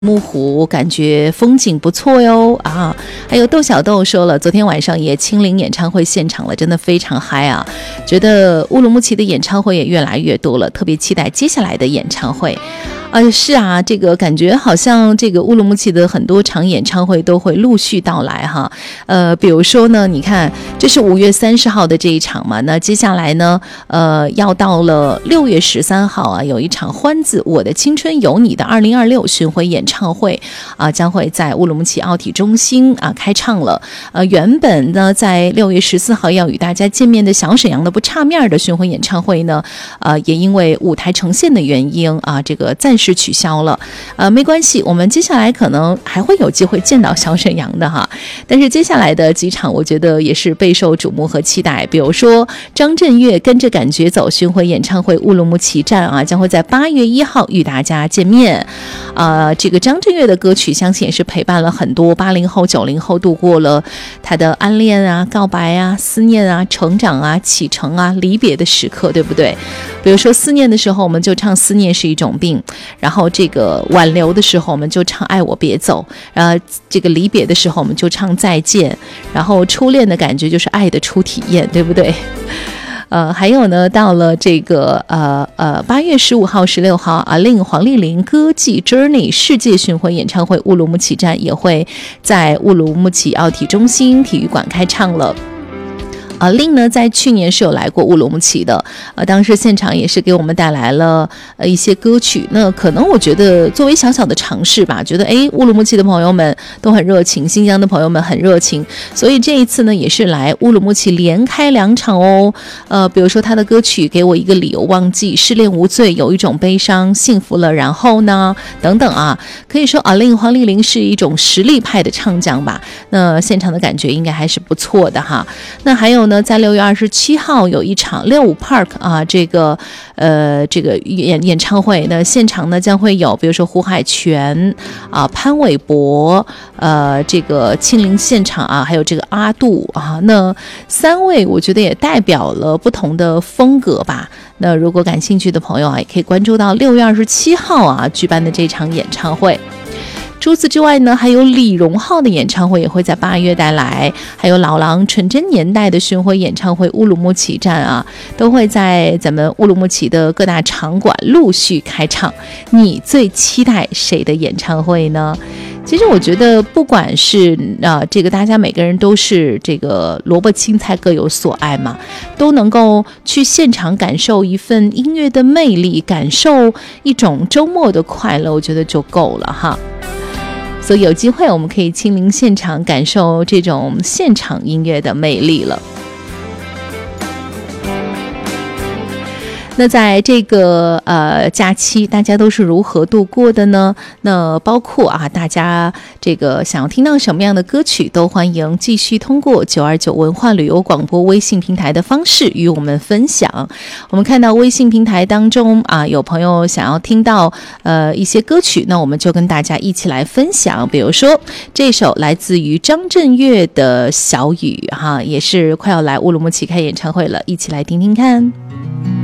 木湖感觉风景不错哟啊！还有豆小豆说了，昨天晚上也亲临演唱会现场了，真的非常嗨啊！觉得乌鲁木齐的演唱会也越来越多了，特别期待接下来的演唱会。是啊，这个感觉好像这个乌鲁木齐的很多场演唱会都会陆续到来哈。比如说呢，你看这是5月30号的这一场嘛，那接下来呢，要到了6月13号啊，有一场欢子我的青春有你的2026巡回演唱会啊，将会在乌鲁木齐奥体中心啊开唱了。原本呢在6月14号要与大家见面的小沈阳的不差面的巡回演唱会呢，也因为舞台呈现的原因啊，这个暂时取消了。没关系，我们接下来可能还会有机会见到小沈阳的哈。但是接下来的几场，我觉得也是备受瞩目和期待。比如说张震岳跟着感觉走巡回演唱会乌鲁木齐站啊，将会在8月1号与大家见面。这个张震岳的歌曲，相信也是陪伴了很多80后、90后度过了他的暗恋啊、告白啊、思念啊、成长啊、启程啊、离别的时刻，对不对？比如说思念的时候，我们就唱思念是一种病，然后这个挽留的时候，我们就唱爱我别走，这个离别的时候，我们就唱再见，然后初恋的感觉就是爱的初体验，对不对？还有呢，到了这个8月15号、16号，阿令黄丽玲歌妓 Journey 世界巡回演唱会乌鲁木齐站也会在乌鲁木齐奥体中心体育馆开唱了。令呢在去年是有来过乌鲁木齐的，当时现场也是给我们带来了一些歌曲。那可能我觉得作为小小的尝试吧，觉得乌鲁木齐的朋友们都很热情，新疆的朋友们很热情，所以这一次呢也是来乌鲁木齐连开2场哦。比如说他的歌曲给我一个理由忘记，失恋无罪，有一种悲伤，幸福了然后呢等等啊，可以说令黄丽玲是一种实力派的唱将吧。那现场的感觉应该还是不错的哈。那还有在6月27号有一场65 Park 啊，这个演唱会，那现场呢将会有比如说胡海泉啊、潘玮柏，这个亲临现场啊，还有这个阿杜啊，那3位我觉得也代表了不同的风格吧。那如果感兴趣的朋友啊，也可以关注到6月27号啊举办的这场演唱会。除此之外呢，还有李荣浩的演唱会也会在8月带来，还有老狼纯真年代的巡回演唱会乌鲁木齐站啊，都会在咱们乌鲁木齐的各大场馆陆续开唱。你最期待谁的演唱会呢？其实我觉得不管是这个大家每个人都是这个萝卜青菜各有所爱嘛，都能够去现场感受一份音乐的魅力，感受一种周末的快乐，我觉得就够了哈。所以有机会我们可以亲临现场，感受这种现场音乐的魅力了。那在这个假期，大家都是如何度过的呢？那包括大家这个想要听到什么样的歌曲，都欢迎继续通过929文化旅游广播微信平台的方式与我们分享。我们看到微信平台当中有朋友想要听到一些歌曲，那我们就跟大家一起来分享。比如说这首来自于张震岳的小雨也是快要来乌鲁木齐开演唱会了，一起来听听看。